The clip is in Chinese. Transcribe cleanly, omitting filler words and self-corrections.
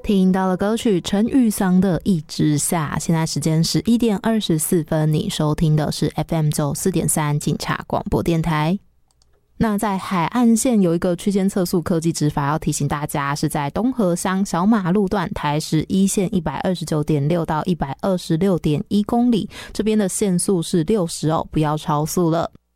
听到了歌曲陈玉桑的一直下，现在时间11点24分，你收听的是 FM94.3 警察广播电台。那在海岸线有一个区间测速科技执法，要提醒大家是在东河乡小马路段台十一线 129.6 到 126.1 公里，这边的限速是60哦，不要超速了。